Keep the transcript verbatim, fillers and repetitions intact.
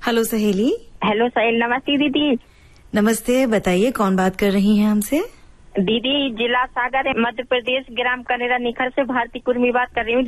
Hello सहेली। Hello सहेली, नमस्ते दीदी। नमस्ते, बताइए कौन बात कर रही हैं हमसे? दीदी जिला सागर मध्य प्रदेश, ग्राम कनेरा निखर से भारती कुर्मी बात कर रही हूँ।